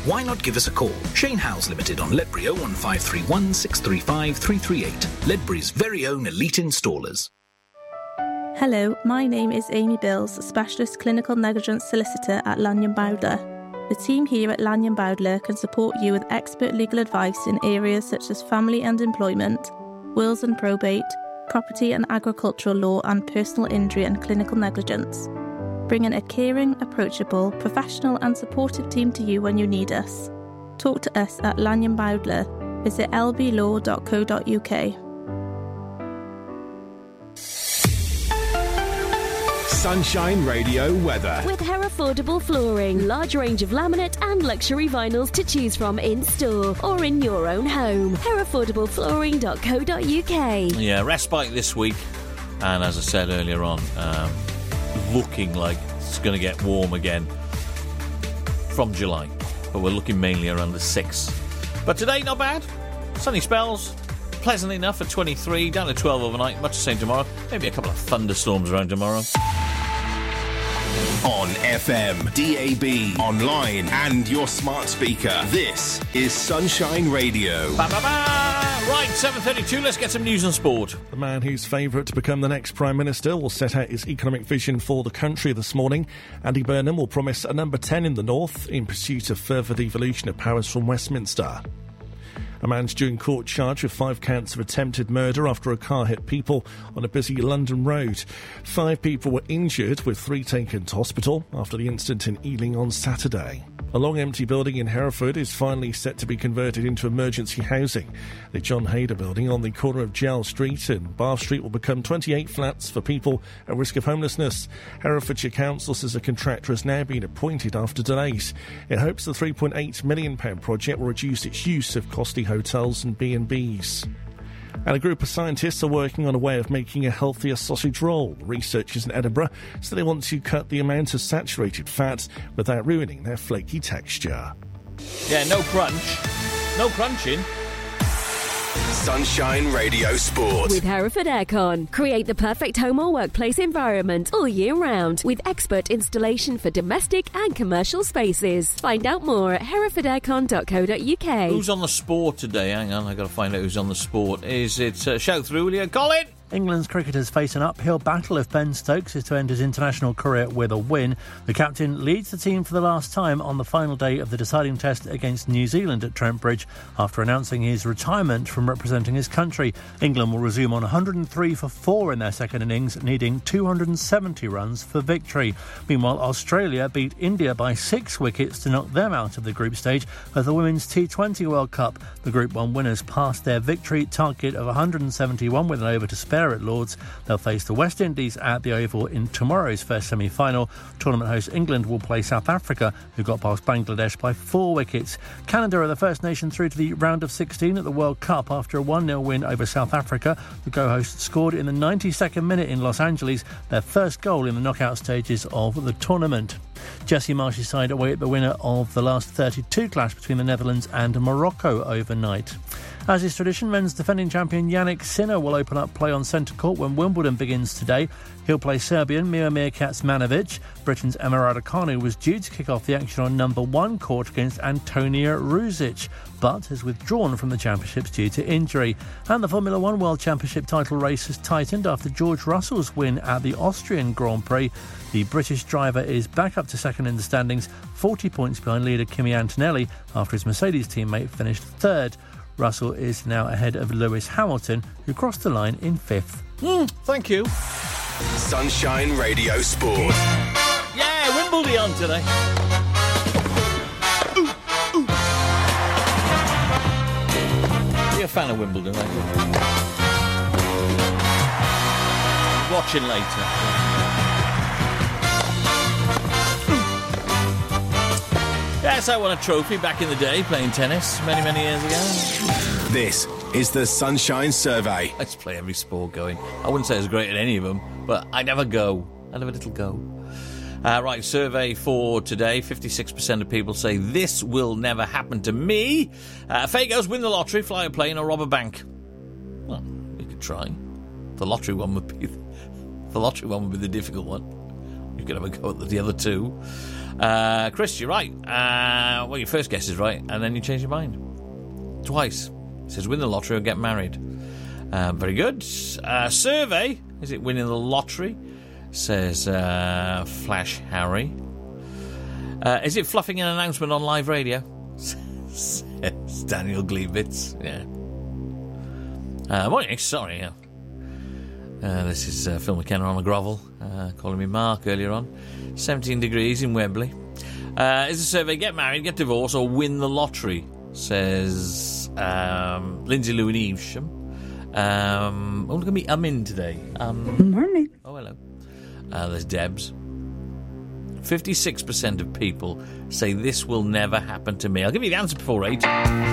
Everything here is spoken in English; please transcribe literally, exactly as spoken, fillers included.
Why not give us a call? Shane Howes Limited on Ledbury oh one five three one, six three five, three three eight. Ledbury's very own elite installers. Hello, my name is Amy Bills, Specialist Clinical Negligence Solicitor at Lanyon Bowdler. The team here at Lanyon Bowdler can support you with expert legal advice in areas such as family and employment, wills and probate, property and agricultural law, and personal injury and clinical negligence. Bringing a caring, approachable, professional and supportive team to you when you need us. Talk to us at Lanyon Bowdler. Visit l b law dot co dot u k. Sunshine Radio weather. With Herefordable Flooring, large range of laminate and luxury vinyls to choose from in store or in your own home. herefordable flooring dot co dot u k. Yeah, respite this week, and as I said earlier on, um, looking like it's going to get warm again from July, but we're looking mainly around the sixth. But today, not bad. Sunny spells. Pleasant enough at twenty-three, down to twelve overnight, much the same tomorrow. Maybe a couple of thunderstorms around tomorrow. On F M, D A B, online and your smart speaker. This is Sunshine Radio. Ba, ba, ba. Right, seven thirty-two, let's get some news and sport. The man who's favourite to become the next Prime Minister will set out his economic vision for the country this morning. Andy Burnham will promise a number ten in the north in pursuit of further devolution of powers from Westminster. A man's due in court charged with five counts of attempted murder after a car hit people on a busy London road. Five people were injured, with three taken to hospital after the incident in Ealing on Saturday. A long empty building in Hereford is finally set to be converted into emergency housing. The John Hayder building on the corner of Gell Street and Bath Street will become twenty-eight flats for people at risk of homelessness. Herefordshire Council says a contractor has now been appointed after delays. It hopes the three point eight million pounds project will reduce its use of costly hotels and B and B's. And a group of scientists are working on a way of making a healthier sausage roll. Researchers in Edinburgh say they want to cut the amount of saturated fat without ruining their flaky texture. Yeah, no crunch. No crunching. Sunshine Radio Sport. With Hereford Aircon. Create the perfect home or workplace environment all year round with expert installation for domestic and commercial spaces. Find out more at hereford aircon dot co dot u k. Who's on the sport today? Hang on, I've got to find out who's on the sport. Is it uh, shout through, will you? Colin? England's cricketers face an uphill battle if Ben Stokes is to end his international career with a win. The captain leads the team for the last time on the final day of the deciding test against New Zealand at Trent Bridge after announcing his retirement from representing his country. England will resume on one hundred three for four in their second innings, needing two hundred seventy runs for victory. Meanwhile, Australia beat India by six wickets to knock them out of the group stage of the Women's T twenty World Cup. The Group one winners passed their victory target of one hundred seventy-one with an over to spare at Lords. They'll face the West Indies at the Oval in tomorrow's first semi-final. Tournament host England will play South Africa, who got past Bangladesh by four wickets. Canada are the first nation through to the round of sixteen at the World Cup after a one nil win over South Africa. The co-hosts scored in the ninety-second minute in Los Angeles, their first goal in the knockout stages of the tournament. Jesse Marsh's side away at the winner of the last thirty-two clash between the Netherlands and Morocco overnight. As is tradition, men's defending champion Yannick Sinner will open up play on centre court when Wimbledon begins today. He'll play Serbian Miomir Kecmanovic. Britain's Emma Raducanu was due to kick off the action on number one court against Antonia Ruzic, but has withdrawn from the championships due to injury. And the Formula One World Championship title race has tightened after George Russell's win at the Austrian Grand Prix. The British driver is back up to second in the standings, forty points behind leader Kimi Antonelli after his Mercedes teammate finished third. Russell is now ahead of Lewis Hamilton, who crossed the line in fifth. Mm, thank you. Sunshine Radio Sport. Yeah, Wimbledon today. Ooh, ooh. Are you a fan of Wimbledon, are you? Watching later. Yes, I won a trophy back in the day playing tennis many, many years ago. This is the Sunshine Survey. Let's play every sport going. I wouldn't say I was great at any of them, but I'd have a go. I'd have a little go. Uh, right, survey for today. fifty-six percent of people say this will never happen to me. Uh, Fagos win the lottery, fly a plane or rob a bank. Well, we could try. The lottery one would be the lottery one would be the difficult one. You could have a go at the other two. Uh, Chris, you're right. Uh, well, your first guess is right, and then you change your mind. Twice. It says win the lottery or get married. Uh, very good. Uh, survey. Is it winning the lottery? Says uh, Flash Harry. Uh, is it fluffing an announcement on live radio? Says Daniel Gleebitz. Yeah. Uh, morning, sorry. Yeah. Uh, this is uh, Phil McKenna on the grovel, uh, calling me Mark earlier on. seventeen degrees in Wembley. Uh, is the survey get married, get divorced, or win the lottery? Says um, Lindsay Lou in Evesham. Um, oh, look at me, I'm in today. Um, Morning. Oh, hello. Uh, there's Debs. fifty-six percent of people say this will never happen to me. I'll give you the answer before eight.